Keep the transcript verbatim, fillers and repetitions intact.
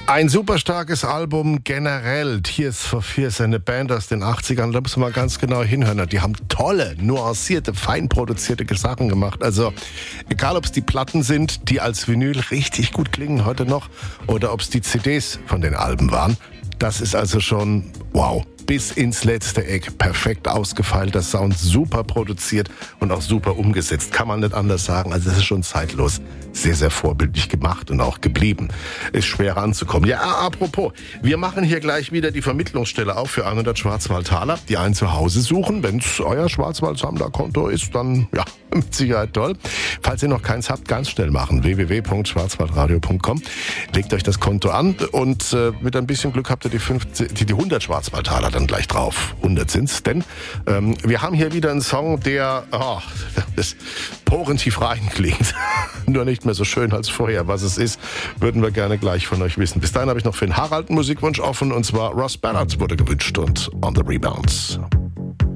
Ein super starkes Album generell. Tears for Fears, eine Band aus den achtzigern. Da muss man mal ganz genau hinhören. Die haben tolle, nuancierte, fein produzierte Sachen gemacht. Also egal, ob es die Platten sind, die als Vinyl richtig gut klingen heute noch, oder ob es die C Ds von den Alben waren. Das ist also schon wow. Bis ins letzte Eck. Perfekt ausgefeilter Sound, super produziert und auch super umgesetzt. Kann man nicht anders sagen. Also das ist schon zeitlos. Sehr, sehr vorbildlich gemacht und auch geblieben. Ist schwer ranzukommen. Ja, apropos, wir machen hier gleich wieder die Vermittlungsstelle auf für hundert Schwarzwaldtaler, die ein Zuhause suchen. Wenn es euer Schwarzwaldsammlerkonto ist, dann ja, mit Sicherheit toll. Falls ihr noch keins habt, ganz schnell machen. w w w punkt schwarzwaldradio punkt com. Legt euch das Konto an und äh, mit ein bisschen Glück habt ihr die, fünfzig, die, die hundert Schwarzwaldtaler dann gleich drauf. hundert sind's, denn ähm, wir haben hier wieder einen Song, der oh, das porentief rein klingt. Nur nicht mehr so schön als vorher. Was es ist, würden wir gerne gleich von euch wissen. Bis dahin habe ich noch für den Harald einen Musikwunsch offen, und zwar Ross Ballard wurde gewünscht und On the Rebounds.